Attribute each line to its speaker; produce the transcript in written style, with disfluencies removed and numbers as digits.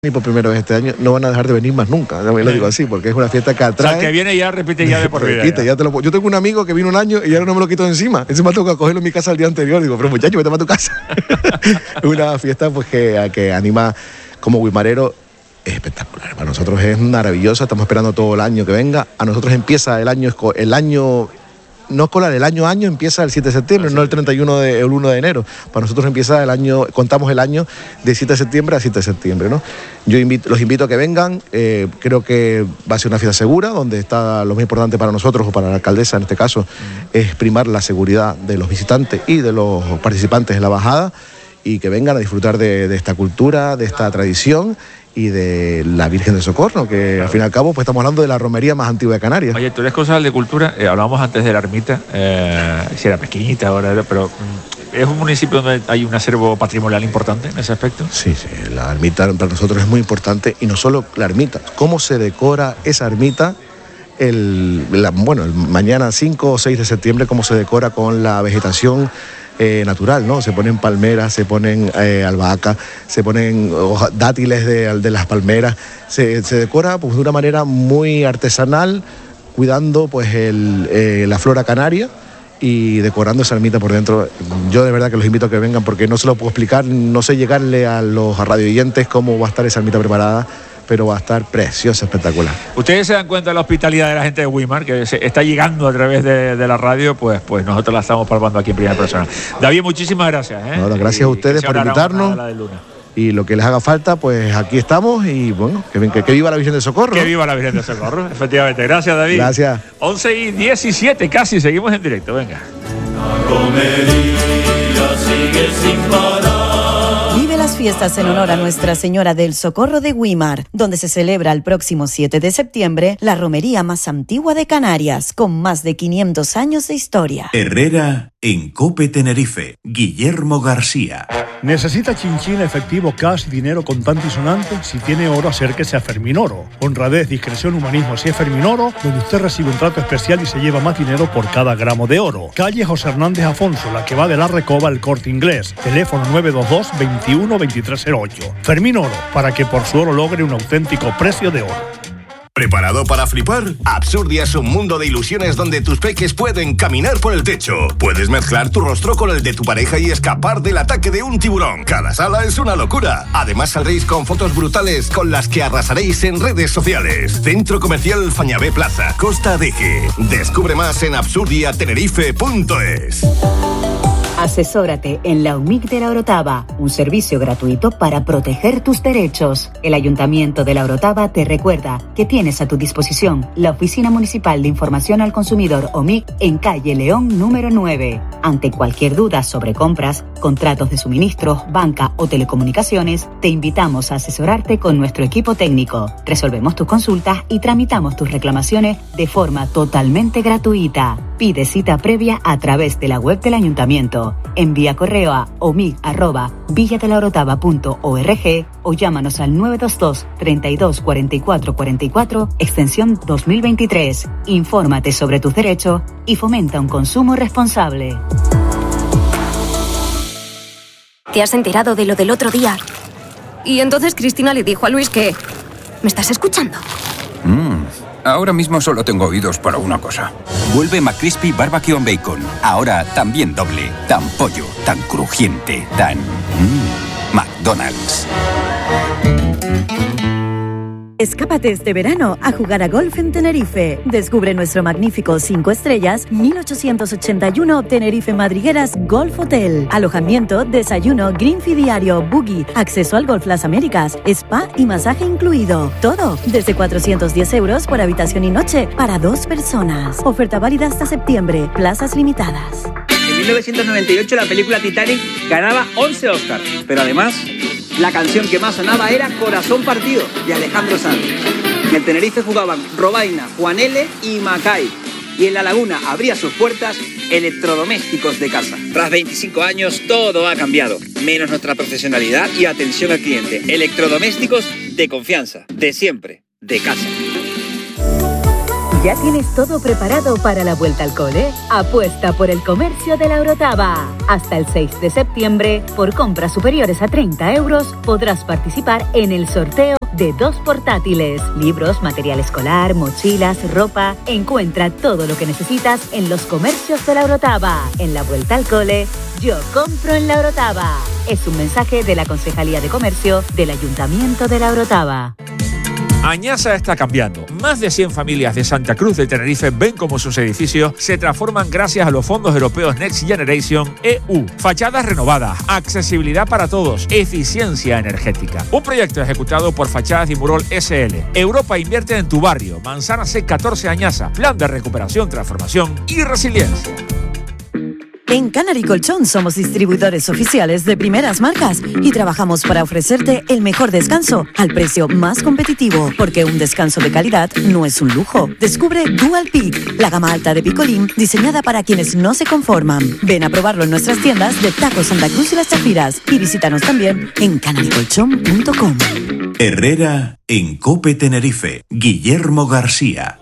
Speaker 1: Y por primera vez este año no van a dejar de venir más nunca, también lo digo así, porque es una fiesta que atrae.
Speaker 2: O sea, el que viene ya repite ya de por vida.
Speaker 1: Ya te lo, yo tengo un amigo que vino un año y ahora no me lo quito encima. Encima tengo que cogerlo en mi casa el día anterior. Digo, pero muchacho, vete para tu casa. Es una fiesta pues que anima como guimarero. Es espectacular. Para nosotros es maravillosa. Estamos esperando todo el año que venga. A nosotros empieza el año no escolar, el año empieza el 7 de septiembre, no el 1 de enero. Para nosotros empieza el año, contamos el año de 7 de septiembre a 7 de septiembre, ¿no? Yo los invito a que vengan, creo que va a ser una fiesta segura, donde está lo más importante para nosotros, o para la alcaldesa en este caso, es primar la seguridad de los visitantes y de los participantes en la bajada, y que vengan a disfrutar de esta cultura, de esta tradición, y de la Virgen del Socorro, que al fin y al cabo pues estamos hablando de la romería más antigua de Canarias.
Speaker 2: Oye, tú eres concejal de cultura, hablábamos antes de la ermita, si era pequeñita ahora, pero ¿es un municipio donde hay un acervo patrimonial importante en ese aspecto? Sí,
Speaker 1: la ermita para nosotros es muy importante, y no solo la ermita, cómo se decora esa ermita el mañana 5 o 6 de septiembre, cómo se decora con la vegetación natural, ¿no? Se ponen palmeras, se ponen albahacas, se ponen dátiles de las palmeras, se decora pues de una manera muy artesanal, cuidando pues la flora canaria y decorando esa ermita por dentro. Yo de verdad que los invito a que vengan, porque no se lo puedo explicar, no sé llegarle a los radioyentes cómo va a estar esa ermita preparada, pero va a estar preciosa, espectacular.
Speaker 2: Ustedes se dan cuenta de la hospitalidad de la gente de Weimar, que está llegando a través de la radio, pues nosotros la estamos palpando aquí en primera persona. David, muchísimas gracias.
Speaker 1: Bueno, gracias a ustedes por invitarnos. Y lo que les haga falta, pues aquí estamos, y bueno, que viva la Virgen del Socorro.
Speaker 2: Que viva la Virgen del Socorro, efectivamente. Gracias, David.
Speaker 1: Gracias.
Speaker 2: 11:17 casi, seguimos en directo, venga.
Speaker 3: La romería sigue sin parar.
Speaker 4: Vive las fiestas en honor a Nuestra Señora del Socorro de Weimar, donde se celebra el próximo 7 de septiembre la romería más antigua de Canarias, con más de 500 años de historia.
Speaker 5: Herrera en Cope Tenerife, Guillermo García.
Speaker 6: ¿Necesita chinchín efectivo, cash, dinero contante y sonante? Si tiene oro, acérquese a Ferminoro. Honradez, discreción, humanismo. Si es Ferminoro, donde usted recibe un trato especial y se lleva más dinero por cada gramo de oro. Calle José Hernández Afonso, la que va de la Recoba al Corte Inglés. Teléfono 922 21 2308. Ferminoro, para que por su oro logre un auténtico precio de oro.
Speaker 7: ¿Preparado para flipar? Absurdia es un mundo de ilusiones donde tus peques pueden caminar por el techo. Puedes mezclar tu rostro con el de tu pareja y escapar del ataque de un tiburón. Cada sala es una locura. Además saldréis con fotos brutales con las que arrasaréis en redes sociales. Centro Comercial Fañabé Plaza, Costa Adeje. Descubre más en absurdiatenerife.es.
Speaker 8: Asesórate en la UMIC de La Orotava, un servicio gratuito para proteger tus derechos. El Ayuntamiento de La Orotava te recuerda que tienes a tu disposición la Oficina Municipal de Información al Consumidor OMIC en calle León número 9. Ante cualquier duda sobre compras, contratos de suministros, banca o telecomunicaciones, te invitamos a asesorarte con nuestro equipo técnico. Resolvemos tus consultas y tramitamos tus reclamaciones de forma totalmente gratuita. Pide cita previa a través de la web del Ayuntamiento. Envía correo a omic@villadelaorotava.org o llámanos al 922 32 44 44 extensión 2023. Infórmate sobre tus derechos y fomenta un consumo responsable.
Speaker 9: ¿Te has enterado de lo del otro día? Y entonces Cristina le dijo a Luis que... ¿Me estás escuchando?
Speaker 10: Ahora mismo solo tengo oídos para una cosa. Vuelve McCrispy Barbecue and Bacon. Ahora también doble. Tan pollo, tan crujiente, tan... McDonald's.
Speaker 4: Escápate este verano a jugar a golf en Tenerife. Descubre nuestro magnífico 5 estrellas 1881 Tenerife Madrigueras Golf Hotel. Alojamiento, desayuno, green fee diario, buggy, acceso al Golf Las Américas, spa y masaje incluido. Todo desde 410 euros por habitación y noche para 2 personas. Oferta válida hasta septiembre. Plazas limitadas.
Speaker 11: En 1998 la película Titanic ganaba 11 Oscars, pero además la canción que más sonaba era Corazón Partido, de Alejandro Sanz. En el Tenerife jugaban Robaina, Juan L. y Macay. Y en La Laguna abría sus puertas Electrodomésticos de Casa. Tras 25 años todo ha cambiado, menos nuestra profesionalidad y atención al cliente. Electrodomésticos de confianza, de siempre, de casa.
Speaker 8: ¿Ya tienes todo preparado para la vuelta al cole? Apuesta por el comercio de la Orotava. Hasta el 6 de septiembre, por compras superiores a 30 euros, podrás participar en el sorteo de 2 portátiles, libros, material escolar, mochilas, ropa. Encuentra todo lo que necesitas en los comercios de la Orotava. En la vuelta al cole, yo compro en la Orotava. Es un mensaje de la Concejalía de Comercio del Ayuntamiento de la Orotava.
Speaker 2: Añasa está cambiando. Más de 100 familias de Santa Cruz de Tenerife ven cómo sus edificios se transforman gracias a los fondos europeos Next Generation EU. Fachadas renovadas, accesibilidad para todos, eficiencia energética. Un proyecto ejecutado por Fachadas y Murol SL. Europa invierte en tu barrio. Manzana C14 Añasa. Plan de recuperación, transformación y resiliencia.
Speaker 4: En Canary Colchón somos distribuidores oficiales de primeras marcas y trabajamos para ofrecerte el mejor descanso al precio más competitivo, porque un descanso de calidad no es un lujo. Descubre Dual Peak, la gama alta de Picolín diseñada para quienes no se conforman. Ven a probarlo en nuestras tiendas de Taco Santa Cruz y Las Chafiras y visítanos también en canarycolchón.com.
Speaker 5: Herrera en COPE Tenerife. Guillermo García.